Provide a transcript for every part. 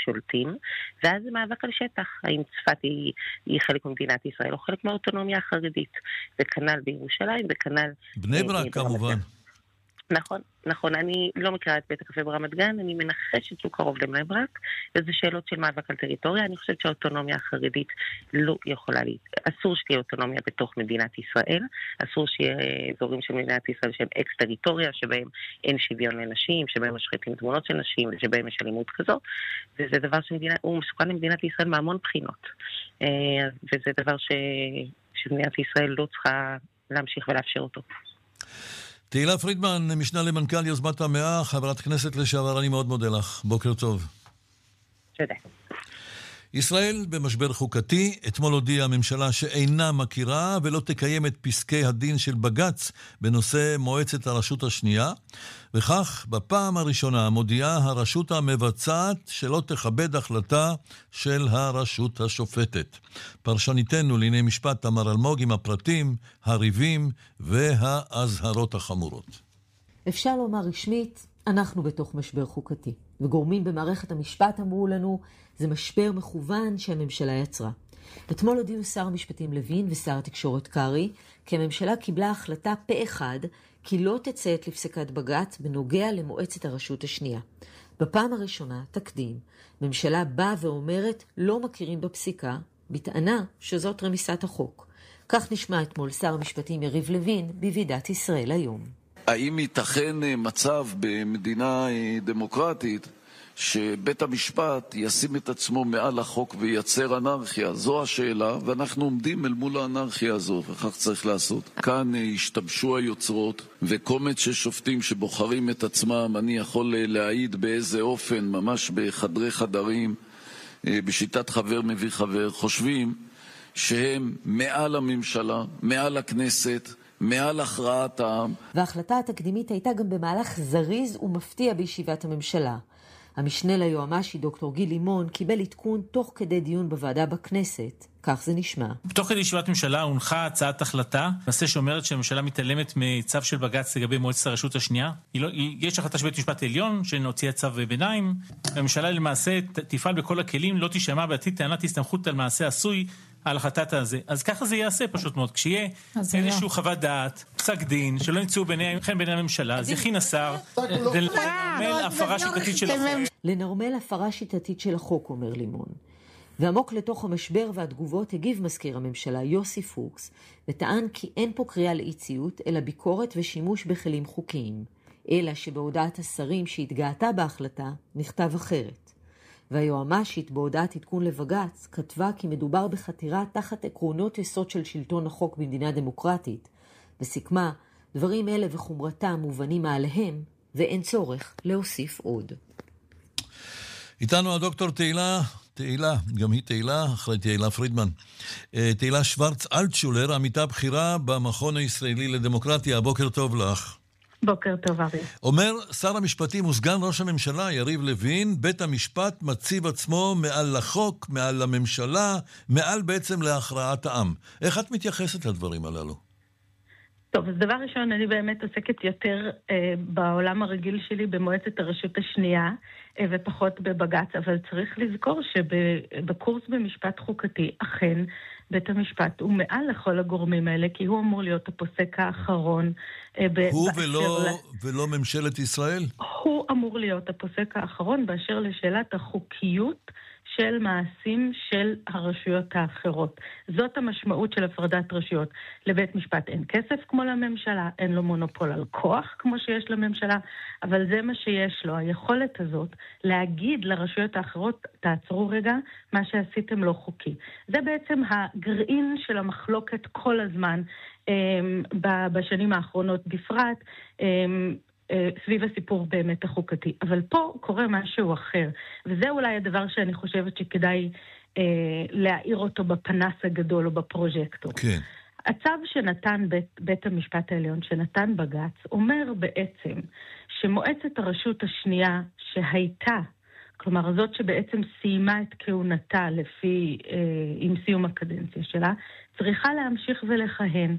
שולטים, ואז זה מאבק על שטח, האם צפת היא חלק ממדינת ישראל או חלק מהאוטונומיה החרדית, וכנ"ל בירושלים, וכנ"ל בני ברק כמובן. נכון, אני לא מכירה את בית הקפה ברמת גן, אני מנחשת שהוא קרוב לבני ברק, וזה שאלות של מאבק על טריטוריה. אני חושבת שהאוטונומיה החרדית לא יכולה אסור שתהיה אוטונומיה בתוך מדינת ישראל, אסור שיהיה אזורים של מדינת ישראל שהם אקס טריטוריה, שבהם אין שוויון לנשים, שבהם משחיתים תמונות של נשים, שבהם יש אלימות כזו, וזה דבר שהוא מסוכן למדינת ישראל מהמון בחינות, וזה דבר שמדינת ישראל לא צריכה להמשיך ולאפשר אותו. תהילה פרידמן, משנה למנכ"ל יוזמת המאה, חברת כנסת לשעבר, אני מאוד מודה לך. בוקר טוב. תודה. ישראל במשבר חוקתי, אתמול הודיעה הממשלה שאינה מכירה ולא תקיים את פסקי הדין של בג"ץ בנושא מועצת הרשות השנייה, וכך בפעם הראשונה מודיעה הרשות המבצעת שלא תכבד החלטה של הרשות השופטת. פרשניתנו לענייני משפט תמר אלמוג עם הפרטים, הריבים והאזהרות החמורות. אפשר לומר רשמית, אנחנו בתוך משבר חוקתי, וגורמים במערכת המשפט אמרו לנו, זה משבר מכוון שהממשלה יצרה. אתמול הודיעו שר המשפטים לוין ושר התקשורת קרי, כי הממשלה קיבלה החלטה פה אחד, כי לא תציית לפסיקת בג"ץ בנוגע למועצת הרשות השנייה. בפעם הראשונה, תקדים, ממשלה באה ואומרת לא מכירים בפסיקה, בטענה שזאת רמיסת החוק. כך נשמע אתמול שר המשפטים יריב לוין בוועידת ישראל היום. האם ייתכן מצב במדינה דמוקרטית שבית המשפט ישים את עצמו מעל החוק וייצר אנרכיה? זו השאלה, ואנחנו עומדים אל מול האנרכיה הזו, וכך צריך לעשות. כאן השתבשו היוצרות, וקומץ של שופטים שבוחרים את עצמם, אני יכול להעיד באיזה אופן, ממש בחדרי חדרים, בשיטת חבר מביא חבר, חושבים שהם מעל הממשלה, מעל הכנסת, מעל הכרעת העם. וההחלטה התקדימית הייתה גם במהלך זריז ומפתיע בישיבת הממשלה. המשנה ליועמ"שי דוקטור גיל לימון קיבל עדכון תוך כדי דיון בוועדה בכנסת. כך זה נשמע. תוך כדי ישיבת ממשלה הונחה הצעת החלטה, נושא שאומרת שהממשלה מתעלמת מצו של בג"ץ לגבי מועצת הרשות השנייה. יש החלטה של בית משפט העליון שנוציא צו ביניים. הממשלה למעשה תפעל בכל הכלים, לא תשמע בעתיד טענת הסתמכות על מעשה עשוי על החלטת הזה. אז ככה זה יעשה פשוט מאוד. כשיהיה איזשהו חוות דעת, פסק דין, שלא נמצאו בעיני הממשלה, אז יכין השר לנרמל הפרה שיטתית של החוק. לנרמל הפרה שיטתית של החוק, אומר לימון. ועמוק לתוך המשבר והתגובות הגיב מזכיר הממשלה יוסי פוקס, וטען כי אין פה קריאה לאי-ציות, אלא ביקורת ושימוש בכלים חוקיים. אלא שבהודעת השרים שהתגעתה בהחלטה נכתב אחרת. והיועמ"שית בהודעת עדכון לבג"ץ כתבה כי מדובר בחתירה תחת עקרונות יסוד של שלטון החוק במדינה דמוקרטית, וסיכמה דברים אלה וחומרתם מובנים מעליהם, ואין צורך להוסיף עוד. איתנו הדוקטור תהילה, גם היא תהילה, אחרי תהילה פרידמן. תהילה שוורץ אלטשולר, עמיתה בכירה במכון הישראלי לדמוקרטיה. בוקר טוב לך. בוקר טוב, אבי. אומר שר המשפטים וסגן ראש הממשלה יריב לוין, בית המשפט מציב עצמו מעל לחוק, מעל לממשלה, מעל בעצם להכרעת העם. איך את מתייחסת לדברים הללו? טוב, אז דבר ראשון, אני באמת עוסקת יותר בעולם הרגיל שלי במועצת הרשות השנייה, ופחות בבג"ץ, אבל צריך לזכור שבקורס במשפט חוקתי, אכן, בית המשפט הוא מעל לכל הגורמים האלה, כי הוא אמור להיות הפוסק האחרון. הוא ולא ממשלת ישראל? הוא אמור להיות הפוסק האחרון באשר לשאלת החוקיות של מעשים של הרשויות האחרות. זאת המשמעות של הפרדת רשויות. לבית משפט אין כסף כמו לממשלה, אין לו מונופול על כוח כמו שיש לממשלה, אבל זה מה שיש לו, היכולת הזאת להגיד לרשויות האחרות, תעצרו רגע, מה שעשיתם לא חוקי. זה בעצם הגרעין של המחלוקת כל הזמן בשנים האחרונות בפרט, סביב הסיפור באמת החוקתי. אבל פה קורה משהו אחר, וזה אולי הדבר שאני חושבת שכדאי להעיר אותו בפנס הגדול או בפרוז'קטור. כן. הצו שנתן בית המשפט העליון, שנתן בג"ץ, אומר בעצם שמועצת הרשות השנייה שהייתה, כלומר זאת שבעצם סיימה את כהונתה עם סיום הקדנציה שלה, צריכה להמשיך ולכהן.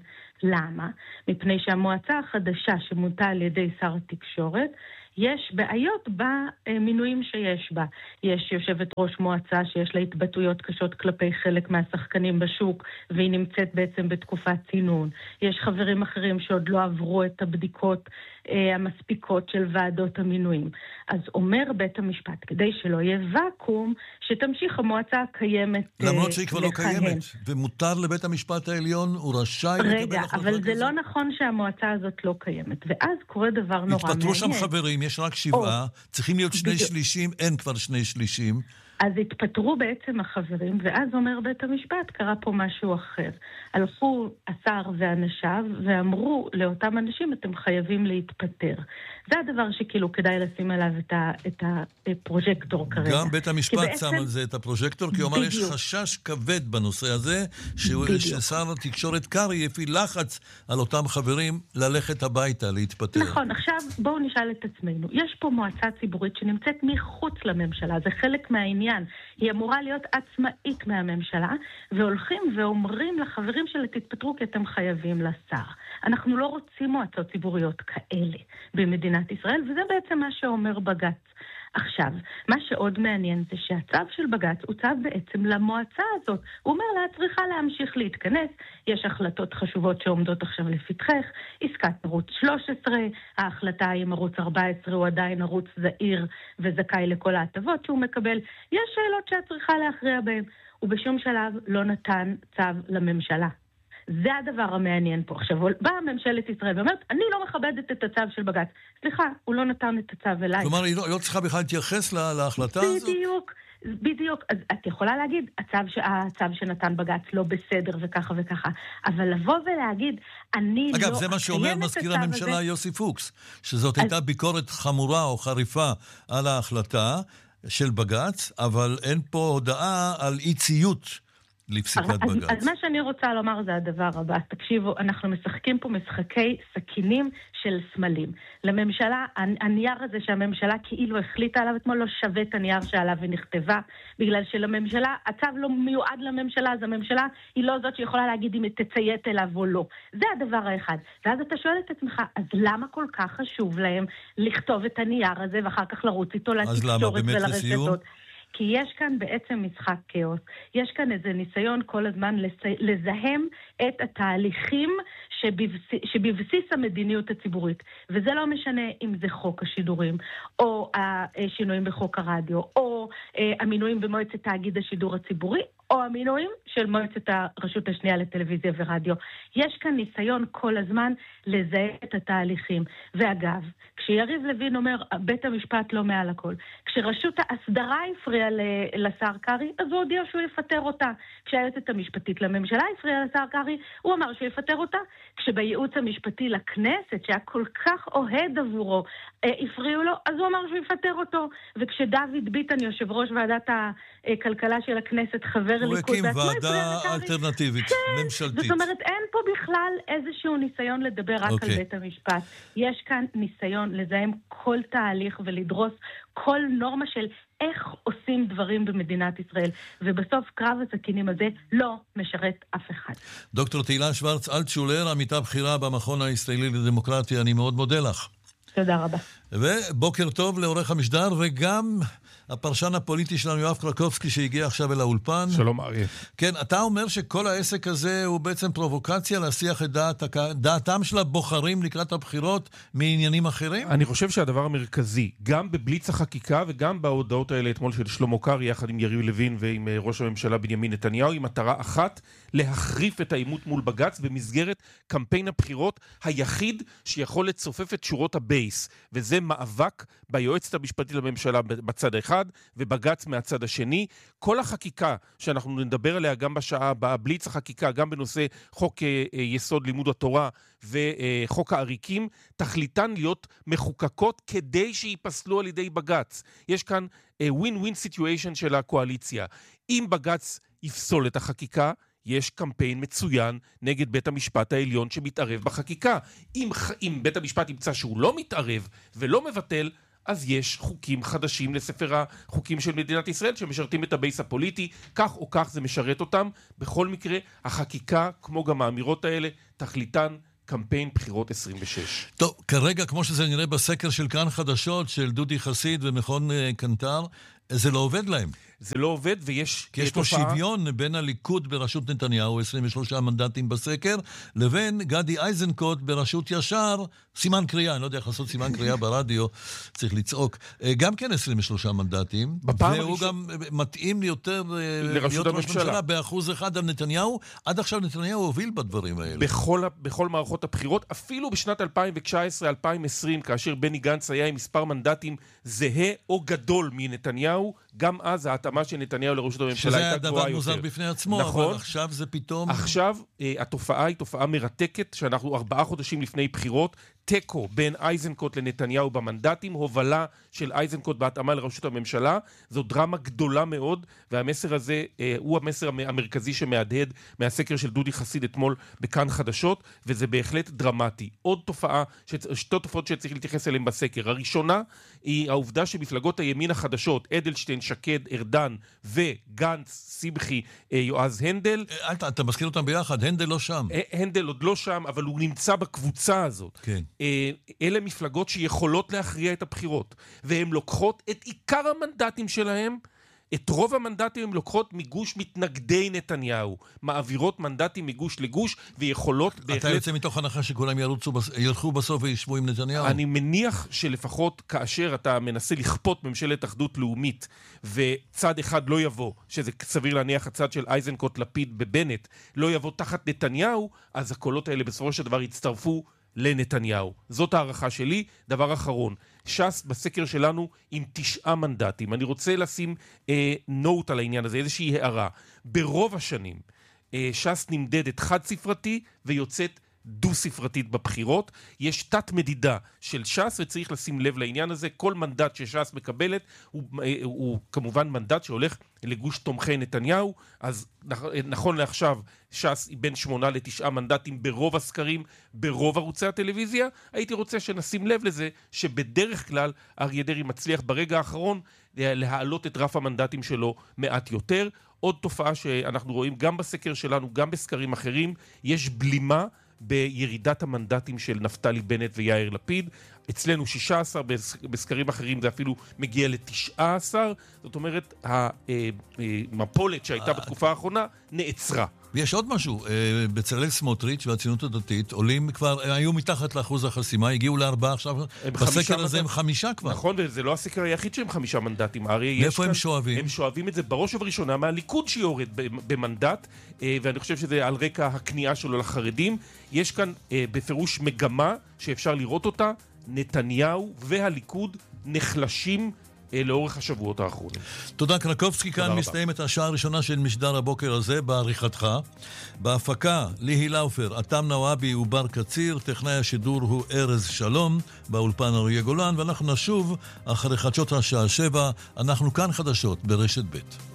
למה? מפני שהמועצה החדשה שמונתה על ידי שר התקשורת, יש בעיות במינויים שיש בה. יש יושבת ראש מועצה שיש לה התבטאויות קשות כלפי חלק מהשחקנים בשוק, והיא נמצאת בעצם בתקופת צינון. יש חברים אחרים שעוד לא עברו את הבדיקות המספיקות של ועדות המינויים. אז אומר בית המשפט, כדי שלא יהיה ואקום, שתמשיך המועצה הקיימת למרות שהיא כבר לא קיימת, ומותר לבית המשפט העליון, הוא רשאי לקבל החלטה כזאת. רגע, אבל זה לא נכון שהמועצה הזאת לא קיימת, ואז קורה דבר נורא מעניין. התפטרו שם חברים, יש רק 7, צריכים להיות 2/3, אין כבר 2/3. אז התפטרו בעצם החברים, ואז אומר בית המשפט, קרה פה משהו אחר. הלכו השר ואנשיו, ואמרו לאותם אנשים, אתם חייבים להתפטר. זה הדבר שכאילו כדאי לשים עליו את הפרוז'קטור כרגע. גם בית המשפט שם על זה את הפרוז'קטור, כי הוא אמר, יש חשש כבד בנושא הזה, ששר התקשורת קרי יפעיל לחץ על אותם חברים ללכת הביתה, להתפטר. נכון, עכשיו בואו נשאל את עצמנו. יש פה מועצה ציבורית שנמצאת מחוץ לממשלה, זה חלק מהעניין. היא אמורה להיות עצמאית מהממשלה, והולכים ואומרים לחברים שלה, תתפטרו כי אתם חייבים לשר. אנחנו לא רוצים מועצות ציבוריות כאלה במדינת ישראל, וזה בעצם מה שאומר בג"ץ. עכשיו, מה שעוד מעניין זה שהצו של בג"ץ הוא צו בעצם למועצה הזאת. הוא אומר לה, צריכה להמשיך להתכנס, יש החלטות חשובות שעומדות עכשיו לפתחך, עסקת ערוץ 13, ההחלטה עם ערוץ 14 הוא עדיין ערוץ זעיר וזכאי לכל ההטבות שהוא מקבל, יש שאלות שאת צריכה להכריע בהן, ובשום שלב לא נתן צו לממשלה. זה הדבר המעניין פה. עכשיו, באה ממשלת ישראל ואומרת, אני לא מכבדת את הצו של בג"ץ. סליחה, הוא לא נתן את הצו אליי. כלומר, היא לא צריכה בכלל להתייחס להחלטה הזאת? בדיוק. אז את יכולה להגיד, הצו שנתן בג"ץ לא בסדר וככה וככה, אבל לבוא ולהגיד, אני לא... אגב, זה מה שאומר מזכיר הממשלה יוסי פוקס, שזאת הייתה ביקורת חמורה או חריפה על ההחלטה של בג"ץ, אבל אין פה הודעה על אי ציות לפסיקת בג"ץ. אז מה שאני רוצה לומר זה הדבר הבא. תקשיבו, אנחנו משחקים פה משחקי סכינים של סמלים. לממשלה, הנייר הזה שהממשלה כאילו החליטה עליו אתמול לא שווה את הנייר שעליו ונכתבה, בגלל שלממשלה, הצו לא מיועד לממשלה, אז הממשלה היא לא זאת שיכולה להגיד אם היא תציית אליו או לא. זה הדבר האחד. ואז אתה שואל את עצמך, אז למה כל כך חשוב להם לכתוב את הנייר הזה ואחר כך לרוץ איתו לתקשורת ולרשתות? כי יש כאן בעצם משחק כאוס. יש כאן איזה ניסיון כל הזמן לזהם את התהליכים שבבסיס המדיניות הציבורית. וזה לא משנה אם זה חוק השידורים, או השינויים בחוק הרדיו, או המינויים במועצת תאגיד השידור הציבורי, או המינויים של מועצת הרשות השנייה לטלוויזיה ורדיו. יש כאן ניסיון כל הזמן לזהה את התהליכים. ואגב, כשיריב לוין אומר, בית המשפט לא מעל הכל, כשרשות ההסדרה הפריעה לשר קרי, אז הוא הודיע שהוא יפטר אותה. כשהיועצת המשפטית לממשלה הפריעה לשר קרי, הוא אמר שהוא יפטר אותה. כשבייעוץ המשפטי לכנסת, שהיה כל כך אוהד עבורו, הפריעו לו, אז הוא אמר שהוא יפטר אותו. וכשדוד ביטן, יושב ראש ועדת הכלכלה של הכנסת, חבר הוא הקים ועדה אלטרנטיבית, ממשלתית. זאת אומרת, אין פה בכלל איזשהו ניסיון לדבר רק על בית המשפט. יש כאן ניסיון לזהם כל תהליך ולדרוס כל נורמה של איך עושים דברים במדינת ישראל. ובסוף קרב הסכינים הזה לא משרת אף אחד. דוקטור תהילה שוורץ אלטשולר, עמיתה בכירה במכון הישראלי לדמוקרטיה, אני מאוד מודה לך. תודה רבה. ובוקר טוב לעורך המשדר, וגם הפרשן הפוליטי שלנו יואב קרקובסקי שהגיע עכשיו אל האולפן. שלום אריה. כן, אתה אומר שכל העסק הזה הוא בעצם פרובוקציה להסיח את דעתם של הבוחרים לקראת הבחירות מעניינים אחרים? אני חושב שהדבר המרכזי, גם בבליץ החקיקה וגם בהודעות האלה אתמול של שלמה קרעי יחד עם יריב לוין ועם ראש הממשלה בנימין נתניהו, היא מטרה אחת, להחריף את העימות מול בג"ץ במסגרת קמפיין הבחירות היחיד שיכול לצופף את שורות הבייס, וזה מאבק ביועצת המשפטית לממשלה בצד אחד ובג"ץ מהצד השני. כל החקיקה שאנחנו נדבר עליה גם בשעה בבליץ החקיקה, גם בנושא חוק יסוד לימוד התורה וחוק העריקים, תכליתן להיות מחוקקות כדי שיפסלו על ידי בג"ץ. יש כאן win-win situation של הקואליציה. אם בג"ץ יפסול את החקיקה, יש קמפיין מצוין נגד בית המשפט העליון שמתערב בחקיקה. אם בית המשפט ימצא שהוא לא מתערב ולא מבטל, אז יש חוקים חדשים לספר החוקים של מדינת ישראל שמשרתים את הבייס הפוליטי, כך או כך זה משרת אותם. בכל מקרה, החקיקה, כמו גם האמירות האלה, תכליתן קמפיין בחירות 26. טוב, כרגע, כמו שזה נראה בסקר של כאן חדשות, של דודי חסיד ומכון קנטר, זה לא עובד להם. זה לא עובד, ויש כי יש פה שוויון בין הליכוד בראשות נתניהו, 23 מנדטים בסקר, לבין גדי איזנקוט בראשות ישר, סימן קריאה, אני לא יודע איך לעשות סימן קריאה ברדיו, צריך לצעוק, גם כן 23 מנדטים, והוא גם מתאים יותר להיות ראש ממשלה ב1% על נתניהו. עד עכשיו נתניהו הוביל בדברים האלה. בכל מערכות הבחירות, אפילו בשנת 2019-2020, כאשר בני גנץ היה עם מספר מנדטים זהה או גדול מנתניהו, גם אז ההתאמה של נתניהו לראשות הממשלה הייתה גבוהה יותר. שזה היה דבר מוזר בפני עצמו, נכון. אבל עכשיו זה פתאום... עכשיו התופעה היא תופעה מרתקת, שאנחנו 4 חודשים לפני בחירות, טקו בין איזנקוט לנתניהו במנדטים, הובלה של איזנקוט בהתאמה לראשות הממשלה, זו דרמה גדולה מאוד, והמסר הזה הוא המסר המרכזי שמהדהד מהסקר של דודי חסיד אתמול בכאן חדשות, וזה בהחלט דרמטי. עוד תופעה, שתי תופעות שצריך להתייחס אליהן בסקר. הראשונה היא העובדה שמפלגות הימין החדשות, אדלשטיין, שקד, ארדן וגנץ, שמחי, יועז הנדל. אתה מזכיר אותם ביחד, הנדל לא שם. הנדל עוד לא שם, אבל הוא נמצא בקבוצה הזאת. כן. אלה מפלגות שיכולות להכריע את הבחירות, והן לוקחות את עיקר המנדטים שלהם, את רוב המנדטים הן לוקחות מגוש מתנגדי נתניהו, מעבירות מנדטים מגוש לגוש, ויכולות בהחלט... אתה יוצא מתוך הנחה שכולם ילכו בסוף וישבו עם נתניהו? אני מניח שלפחות כאשר אתה מנסה לכפות ממשלת אחדות לאומית, וצד אחד לא יבוא, שזה סביר להניח הצד של איזנקוט, לפיד בבנט, לא יבוא תחת נתניהו, אז הקולות האלה בסופו של דבר יצטרפו לנתניהו. זאת הערכה שלי. דבר אחרון, ש"ס בסקר שלנו עם 9 מנדטים. אני רוצה לשים נוט על העניין הזה, איזושהי הערה. ברוב השנים ש"ס נמדדת חד ספרתי ויוצאת דו ספרתית בבחירות. יש תת מדידה של ש"ס וצריך לשים לב לעניין הזה. כל מנדט שש"ס מקבלת הוא כמובן מנדט שהולך לגוש תומכי נתניהו. אז נכון לעכשיו ש"ס היא בין 8 ל9 מנדטים ברוב הסקרים, ברוב ערוצי הטלוויזיה. הייתי רוצה שנשים לב לזה שבדרך כלל אריה דרעי מצליח ברגע האחרון להעלות את רף המנדטים שלו מעט יותר. עוד תופעה שאנחנו רואים גם בסקר שלנו, גם בסקרים אחרים, יש בלימה בירידת המנדטים של נפתלי בנט ויאיר לפיד. אצלנו 16, בסקרים אחרים זה אפילו מגיע ל19. זאת אומרת, המפולת שהייתה בתקופה האחרונה נעצרה. ויש עוד משהו, בצלאל סמוטריץ' והציונות הדתית עולים כבר, היו מתחת לאחוז החסימה, הגיעו ל4, עכשיו בסקר הזה הם 5 כבר. נכון, וזה לא הסקר היחיד שהם 5 מנדטים. מאיפה הם שואבים? הם שואבים את זה בראש ובראשונה מהליכוד שיורד במנדט, ואני חושב שזה על רקע הכניעה שלו לחרדים. יש כאן בפירוש מגמה שאפשר לראות אותה, נתניהו והליכוד נחלשים לאורך השבועות האחרונים. תודה קרקובסקי, כאן מסתיים את השעה הראשונה של משדר הבוקר הזה בעריכתך. בהפקה ליהי לאופר, אתם נוואבי ובר קציר, טכנאי השידור הוא ארז שלום, באולפן אריה גולן, ואנחנו נשוב אחרי חדשות השעה 7, אנחנו כאן חדשות ברשת ב'.